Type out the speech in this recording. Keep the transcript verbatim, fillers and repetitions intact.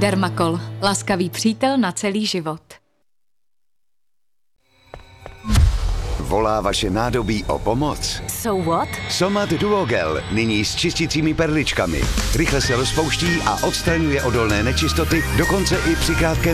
Dermacol. Laskavý přítel na celý život. Volá vaše nádobí o pomoc? So what? Somat Duogel, nyní s čistícími perličkami. Rychle se rozpouští a odstraňuje odolné nečistoty, dokonce i při krátkém